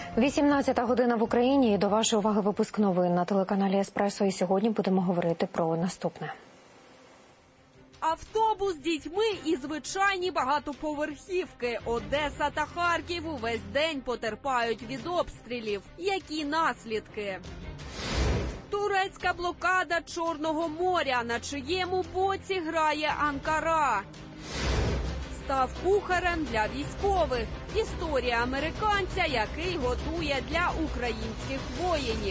18 година в Україні. І до вашої уваги випуск новин на телеканалі «Еспресо». І сьогодні будемо говорити про наступне. Автобус з дітьми і звичайні багатоповерхівки. Одеса та Харків увесь день потерпають від обстрілів. Які наслідки? Турецька блокада Чорного моря. На чиєму боці грає Анкара? Став кухарем для військових. Історія американця, який готує для українських воїнів.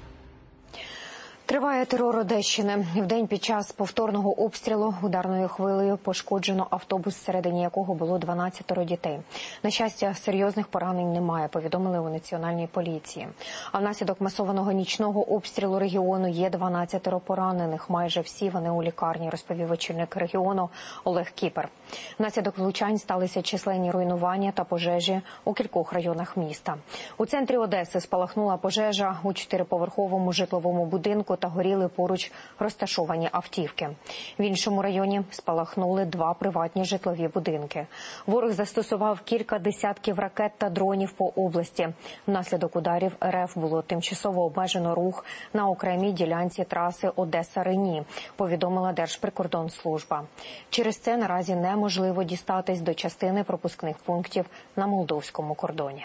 Триває терор Одещини. Вдень під час повторного обстрілу ударною хвилею пошкоджено автобус, всередині якого було 12 дітей. На щастя, серйозних поранень немає, повідомили у Національній поліції. А внаслідок масованого нічного обстрілу регіону є 12 поранених. Майже всі вони у лікарні, розповів очільник регіону Олег Кіпер. Внаслідок влучань сталися численні руйнування та пожежі у кількох районах міста. У центрі Одеси спалахнула пожежа у 4-поверховому житловому будинку та горіли поруч розташовані автівки. В іншому районі спалахнули 2 приватні житлові будинки. Ворог застосував кілька десятків ракет та дронів по області. Внаслідок ударів РФ було тимчасово обмежено рух на окремій ділянці траси Одеса-Рені, повідомила Держприкордонслужба. Через це наразі неможливо дістатись до частини пропускних пунктів на молдовському кордоні.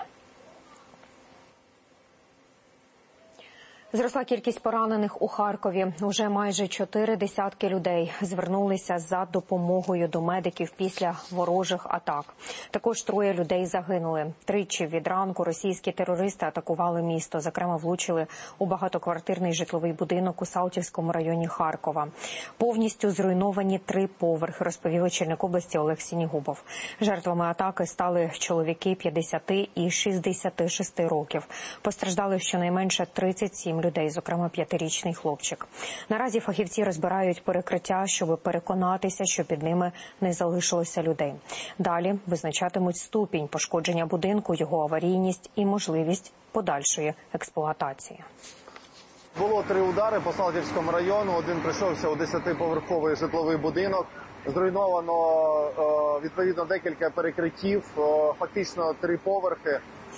Зросла кількість поранених у Харкові. Уже майже 4 десятки людей звернулися за допомогою до медиків після ворожих атак. Також 3 людей загинули. Тричі від ранку російські терористи атакували місто. Зокрема, влучили у багатоквартирний житловий будинок у Салтівському районі Харкова. Повністю зруйновані 3 поверхи, розповів очільник області Олег Сінігубов. Жертвами атаки стали чоловіки 50 і 66 років. Постраждали щонайменше 37 людей, зокрема 5-річний хлопчик. Наразі фахівці розбирають перекриття, щоб переконатися, що під ними не залишилося людей. Далі визначатимуть ступінь пошкодження будинку, його аварійність і можливість подальшої експлуатації. Було 3 удари по Салтівському району. Один прийшовся у 10-поверховий житловий будинок. Зруйновано, відповідно, декілька перекриттів, фактично 3 поверхи.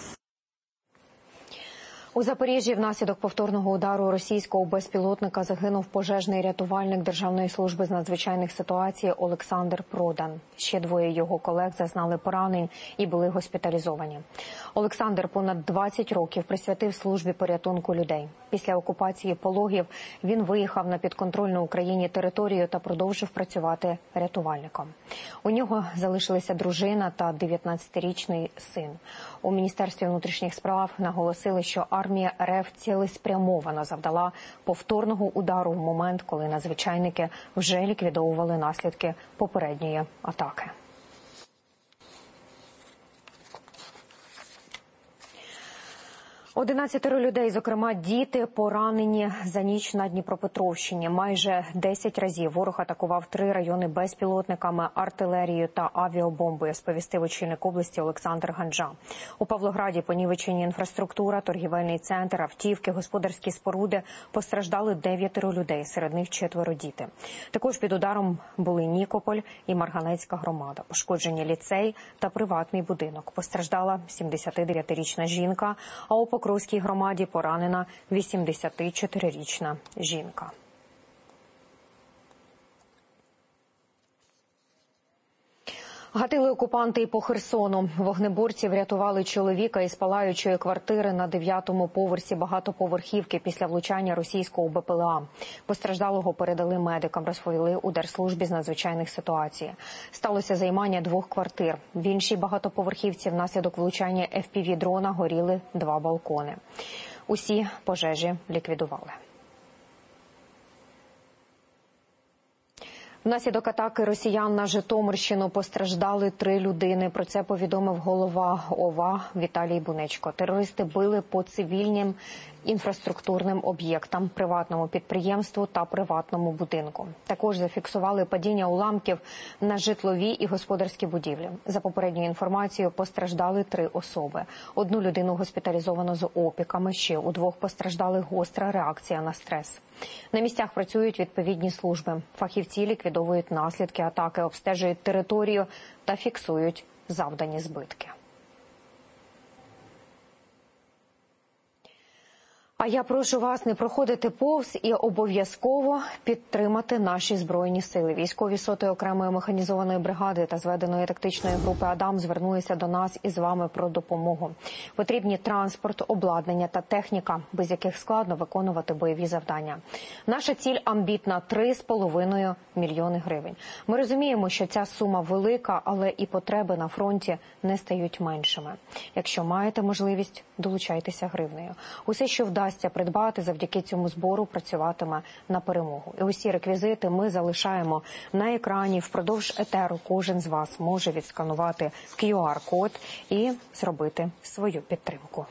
У Запоріжжі внаслідок повторного удару російського безпілотника загинув пожежний рятувальник Державної служби з надзвичайних ситуацій Олександр Продан. Ще 2 його колег зазнали поранень і були госпіталізовані. Олександр понад 20 років присвятив службі порятунку людей. Після окупації Пологів він виїхав на підконтрольну Україні територію та продовжив працювати рятувальником. У нього залишилися дружина та 19-річний син. У Міністерстві внутрішніх справ наголосили, що армія РФ цілеспрямовано завдала повторного удару в момент, коли надзвичайники вже ліквідовували наслідки попередньої атаки. Одинадцятеро людей, зокрема діти, поранені за ніч на Дніпропетровщині. Майже 10 разів ворог атакував 3 райони безпілотниками, артилерією та авіабомбою, сповістив очільник області Олександр Ганджа. У Павлограді понівечені інфраструктура, торгівельний центр, автівки, господарські споруди. Постраждали 9 людей, серед них 4 діти. Також під ударом були Нікополь і Марганецька громада. Пошкоджені ліцей та приватний будинок. Постраждала 79-річна жінка, а у Покровській громаді поранена 84-річна жінка. Гатили окупанти і по Херсону. Вогнеборці врятували чоловіка із палаючої квартири на 9-му поверсі багатоповерхівки після влучання російського БПЛА. Постраждалого передали медикам, розповіли у Держслужбі з надзвичайних ситуацій. Сталося займання 2 квартир. В іншій багатоповерхівці внаслідок влучання FPV-дрона горіли 2 балкони. Усі пожежі ліквідували. Внаслідок атаки росіян на Житомирщину постраждали 3 людини. Про це повідомив голова ОВА Віталій Бунечко. Терористи били по цивільним інфраструктурним об'єктам, приватному підприємству та приватному будинку. Також зафіксували падіння уламків на житлові і господарські будівлі. За попередньою інформацією, постраждали 3 особи. 1 людину госпіталізовано з опіками, ще у 2 постраждали гостра реакція на стрес. На місцях працюють відповідні служби. Фахівці ліквідовують наслідки атаки, обстежують територію та фіксують завдані збитки. А я прошу вас не проходити повз і обов'язково підтримати наші Збройні сили. Військові 100-ї окремої механізованої бригади та зведеної тактичної групи «Адам» звернулися до нас із вами про допомогу. Потрібні транспорт, обладнання та техніка, без яких складно виконувати бойові завдання. Наша ціль амбітна – 3,5 мільйони гривень. Ми розуміємо, що ця сума велика, але і потреби на фронті не стають меншими. Якщо маєте можливість, долучайтеся гривнею. Усе, що вдасться придбати, завдяки цьому збору працюватиме на перемогу. І усі реквізити ми залишаємо на екрані. Впродовж етеру кожен з вас може відсканувати QR-код і зробити свою підтримку.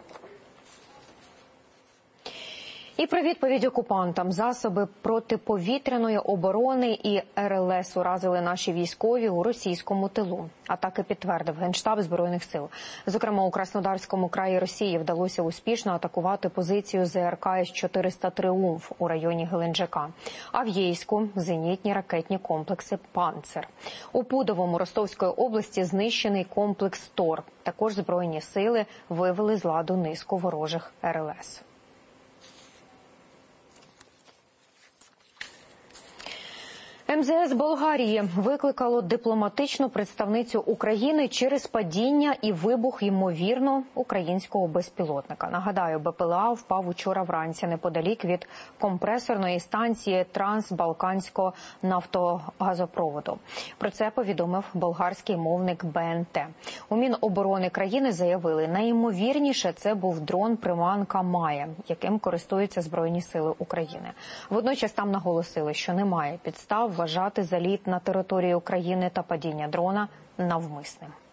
І про відповідь окупантам. Засоби протиповітряної оборони і РЛС уразили наші військові у російському тилу. Атаки підтвердив Генштаб Збройних сил. Зокрема, у Краснодарському краї Росії вдалося успішно атакувати позицію ЗРК С-400 «Тріумф» у районі Геленджика. А в Єйську – зенітні ракетні комплекси «Панцер». У Пудовому Ростовської області знищений комплекс «Тор». Також Збройні сили вивели з ладу низку ворожих РЛС. МЗС Болгарії викликало дипломатичну представницю України через падіння і вибух, ймовірно, українського безпілотника. Нагадаю, БПЛА впав учора вранці неподалік від компресорної станції Трансбалканського нафтогазопроводу. Про це повідомив болгарський мовник БНТ. У Міноборони країни заявили, найімовірніше це був дрон-приманка «Майя», яким користуються Збройні сили України. Водночас там наголосили, що немає підстав вважати заліт на територію України та падіння дрона навмисним.